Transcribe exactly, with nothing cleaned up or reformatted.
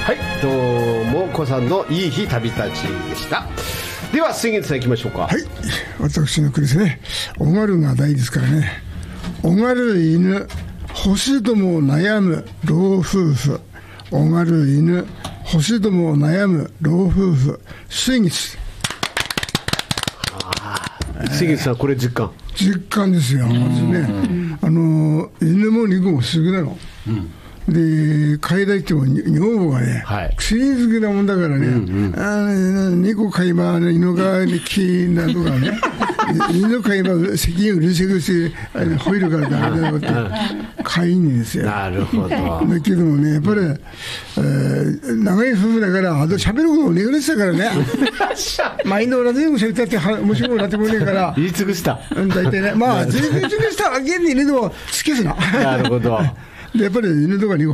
はい、どうもコさんのいい日旅立ちでした。では杉月さん行きましょうか。 はい、私の句ですね。おがるが大ですからね。おがる犬星ども悩む老夫婦。おがる犬星ども悩む老夫婦。杉月。 杉月さん、これ実感実感ですよ。まずね、あの犬も肉もすぐなの、うん、で飼いだっても女房がね、はい、薬漬けなもんだからね、うんうん、あ猫飼いば犬が木などがね犬飼いば責任うるせくして吠えるからダメだよって飼いにですよ。 なるほど。だけどもね、やっぱり、えー、長い夫婦だからあと喋ることもねぐれてたからね毎度同じように喋ったって面白くなってこねえから言い尽くした。 大体ね、まあ全然尽くしたわけに犬でも好きですな。 なるほど。 でやっぱり犬とかに